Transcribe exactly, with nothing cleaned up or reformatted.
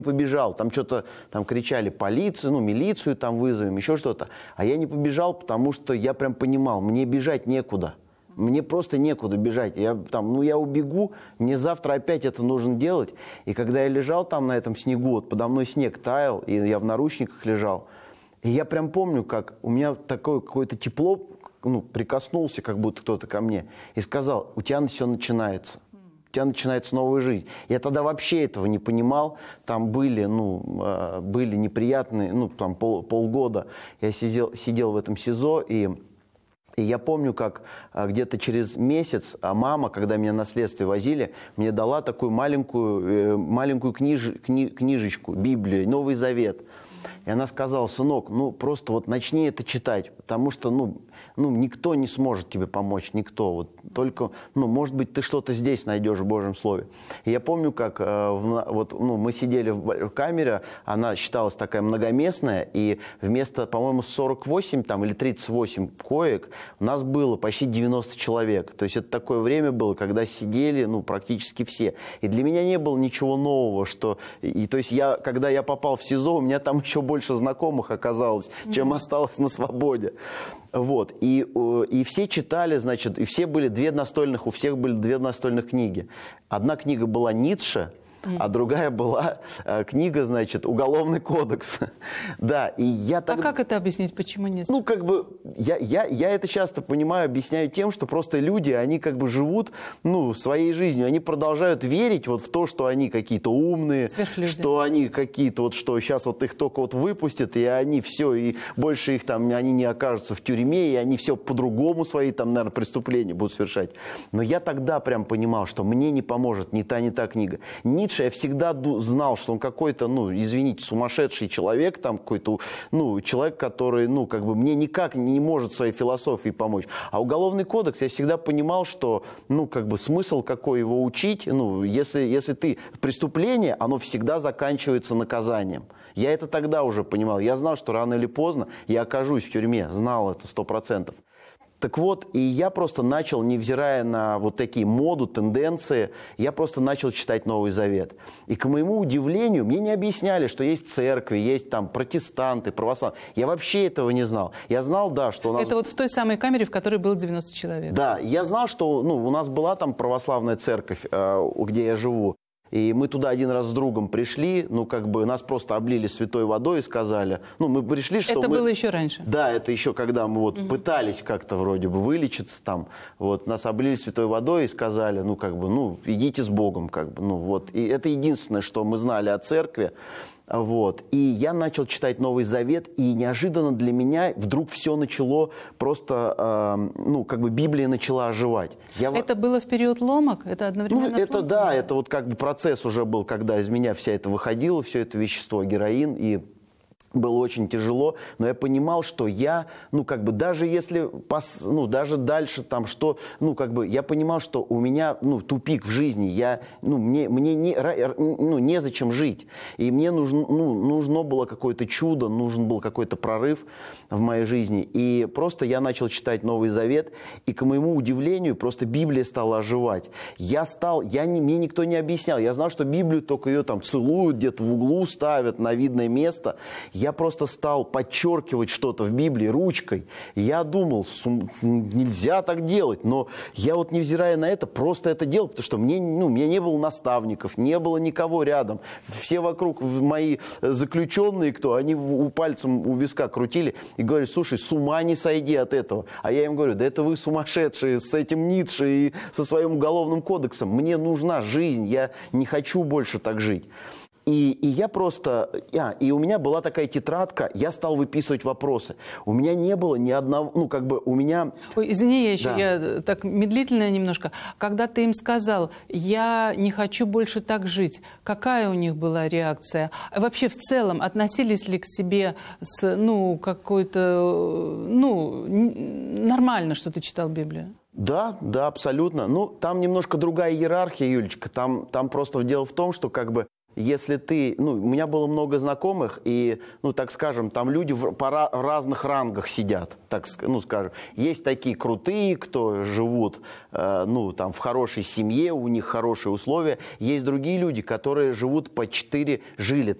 побежал, там что-то, там кричали полицию, ну, милицию там вызовем, еще что-то. А я не побежал, потому что я прям понимал, мне бежать некуда. Мне просто некуда бежать. Я, там, ну, я убегу, мне завтра опять это нужно делать. И когда я лежал там на этом снегу, вот подо мной снег таял, и я в наручниках лежал, и я прям помню, как у меня такое какое-то тепло, ну, прикоснулся, как будто кто-то ко мне, и сказал, у тебя все начинается. У тебя начинается новая жизнь. Я тогда вообще этого не понимал. Там были, ну, были неприятные, ну, там пол, полгода я сидел, сидел в этом СИЗО, и, и я помню, как где-то через месяц мама, когда меня на следствие возили, мне дала такую маленькую, маленькую книж, кни, книжечку, Библию, Новый Завет. И она сказала, сынок, ну, просто вот начни это читать, потому что, ну, ну, никто не сможет тебе помочь, никто. Вот только, ну, может быть, ты что-то здесь найдешь в Божьем Слове. И я помню, как э, в, вот, ну, мы сидели в, в камере, она считалась такая многоместная, и вместо, по-моему, сорок восемь там, или тридцать восемь коек у нас было почти девяносто человек. То есть это такое время было, когда сидели, ну, практически все. И для меня не было ничего нового, что... И, то есть я, когда я попал в СИЗО, у меня там еще больше знакомых оказалось, чем осталось на свободе. Вот. И, и все читали, значит, и все были две настольных, у всех были две настольных книги. Одна книга была Ницше, а другая была э, книга, значит, «Уголовный кодекс». Да, и я так... А как это объяснить, почему нет? Ну, как бы, я, я, я это часто понимаю, объясняю тем, что просто люди, они как бы живут, ну, своей жизнью, они продолжают верить вот в то, что они какие-то умные, что они какие-то, вот, что сейчас вот их только вот выпустят, и они все, и больше их там, они не окажутся в тюрьме, и они все по-другому свои там, наверное, преступления будут совершать. Но я тогда прям понимал, что мне не поможет ни та, ни та книга. Ницше я всегда знал, что он какой-то, ну, извините, сумасшедший человек, там какой-то, ну, человек, который, ну, как бы мне никак не может своей философией помочь. А Уголовный кодекс, я всегда понимал, что, ну, как бы смысл какой его учить, ну, если, если ты, преступление, оно всегда заканчивается наказанием. Я это тогда уже понимал. Я знал, что рано или поздно я окажусь в тюрьме, знал это сто процентов. Так вот, и я просто начал, невзирая на вот такие моду, тенденции, я просто начал читать Новый Завет. И, к моему удивлению, мне не объясняли, что есть церкви, есть там протестанты, православные. Я вообще этого не знал. Я знал, да, что у нас... Это вот в той самой камере, в которой было девяносто человек. Да, я знал, что, ну, у нас была там православная церковь, где я живу. И мы туда один раз с другом пришли, ну, как бы нас просто облили святой водой и сказали, ну, мы пришли, что Это мы... было еще раньше? Да, это еще когда мы вот угу. пытались как-то вроде бы вылечиться там, вот, нас облили святой водой и сказали, ну, как бы, ну, идите с Богом, как бы, ну, вот. И это единственное, что мы знали о церкви. Вот. И я начал читать Новый Завет, и неожиданно для меня вдруг все начало просто, э, ну, как бы Библия начала оживать. Я... Это было в период ломок? Это одновременно Ну, это ломок? да, это вот как бы процесс уже был, когда из меня вся это выходило, все это вещество, героин, и... было очень тяжело, но я понимал, что я, ну, как бы, даже если, пос, ну, даже дальше там, что, ну, как бы, я понимал, что у меня, ну, тупик в жизни, я, ну, мне, мне не, ну, незачем жить, и мне нужно, ну, нужно было какое-то чудо, нужен был какой-то прорыв в моей жизни, и просто я начал читать Новый Завет, и, к моему удивлению, просто Библия стала оживать. Я стал, я не, мне никто не объяснял, я знал, что Библию только ее там целуют, где-то в углу ставят на видное место. Я просто стал подчеркивать что-то в Библии ручкой. Я думал, нельзя так делать, но я вот, невзирая на это, просто это делал, потому что мне, ну, у меня не было наставников, не было никого рядом. Все вокруг мои заключенные, кто, они у пальцем у виска крутили и говорили, слушай, с ума не сойди от этого. А я им говорю, да это вы сумасшедшие с этим Ницше и со своим уголовным кодексом. Мне нужна жизнь, я не хочу больше так жить. И, и я просто... А, и у меня была такая тетрадка, я стал выписывать вопросы. У меня не было ни одного... Ну, как бы у меня... Ой, извини, я еще да. я так медлительно немножко. Когда ты им сказал, я не хочу больше так жить, какая у них была реакция? Вообще, в целом, относились ли к тебе с, ну, какой-то... Ну, нормально, что ты читал Библию? Да, да, абсолютно. Ну, там немножко другая иерархия, Юлечка. Там, там просто дело в том, что как бы Если ты, ну, у меня было много знакомых, и, ну, так скажем, там люди в, по ra- разных рангах сидят, так, ну, скажем. Есть такие крутые, кто живут, э, ну, там, в хорошей семье, у них хорошие условия. Есть другие люди, которые живут по четыре, жили